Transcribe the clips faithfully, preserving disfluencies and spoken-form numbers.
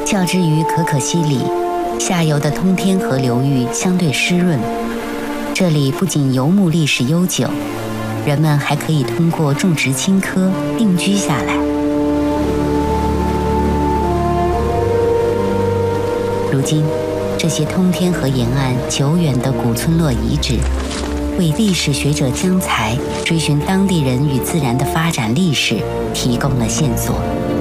较之于可可西里，下游的通天河流域相对湿润。这里不仅游牧历史悠久，人们还可以通过种植青稞定居下来。如今，这些通天河沿岸久远的古村落遗址，为历史学者江才追寻当地人与自然的发展历史提供了线索。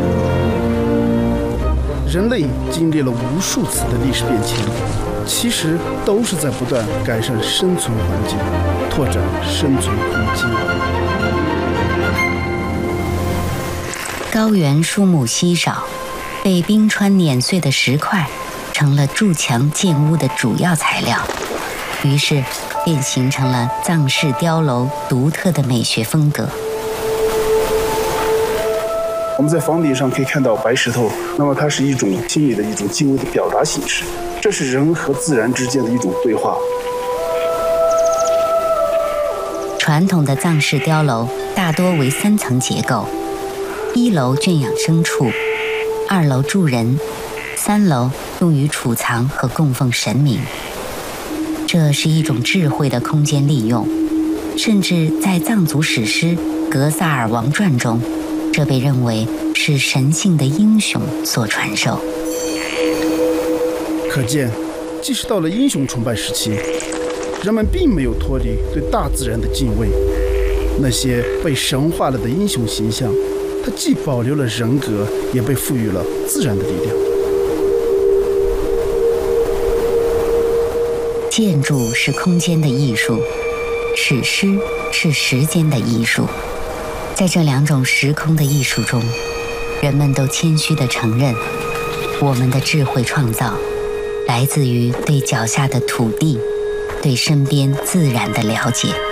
人类经历了无数次的历史变迁，其实都是在不断改善生存环境，拓展生存空间。 高原树木稀少，被冰川碾碎的石块成了筑墙建屋的主要材料，于是便形成了藏式碉楼独特的美学风格。 我们在房顶上可以看到白石头，那么它是一种心理的一种敬畏的表达形式，这是人和自然之间的一种对话。 传统的藏式碉楼大多为三层结构，一楼圈养牲畜，二楼住人，三楼用于储藏和供奉神明。这是一种智慧的空间利用，甚至在藏族史诗《格萨尔王传》中，这被认为是神性的英雄所传授。 可见，即使到了英雄崇拜时期，人们并没有脱离对大自然的敬畏。那些被神化了的英雄形象，它既保留了人格，也被赋予了自然的力量。 建筑是空间的艺术，史诗是时间的艺术。在这两种时空的艺术中，人们都谦虚地承认，我们的智慧创造来自于对脚下的土地、对身边自然的了解。